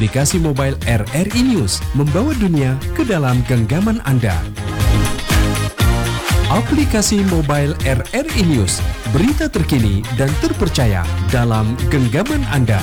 Aplikasi mobile RRI News membawa dunia ke dalam genggaman Anda. Aplikasi mobile RRI News, berita terkini dan terpercaya dalam genggaman Anda.